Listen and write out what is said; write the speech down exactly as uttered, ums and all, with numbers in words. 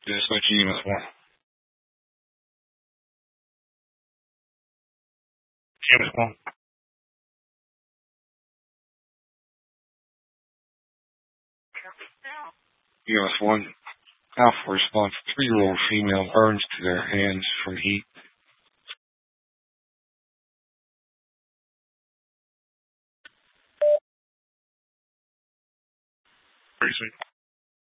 This is Unit one. Unit one. Unit one. Alpha response. Three-year-old female burns to their hands from heat. Pretty sweet.